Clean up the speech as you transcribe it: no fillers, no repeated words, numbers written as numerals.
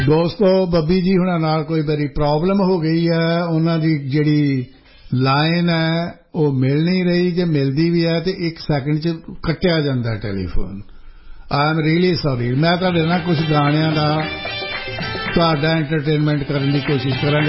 ਦੋਸਤੋ ਬੱਬੀ ਜੀ ਹੁਣਾਂ ਨਾਲ ਕੋਈ ਮੇਰੀ ਪ੍ਰੋਬਲਮ ਹੋ ਗਈ ਹੈ ਉਹਨਾਂ ਦੀ ਜਿਹੜੀ ਲਾਈਨ ਹੈ ਉਹ ਮਿਲ ਨਹੀਂ ਰਹੀ ਜੇ ਮਿਲਦੀ ਵੀ ਹੈ ਤੇ 1 ਸੈਕਿੰਡ 'ਚ ਕੱਟਿਆ ਜਾਂਦਾ telephone I am really sorry ਮੈਂ ਤੁਹਾਡੇ ਨਾਲ ਕੁਝ ਗਾਣਿਆਂ ਦਾ ਤੁਹਾਡਾ ਐਂਟਰਟੇਨਮੈਂਟ ਕਰਨ ਦੀ ਕੋਸ਼ਿਸ਼ ਕਰਾਂਗਾ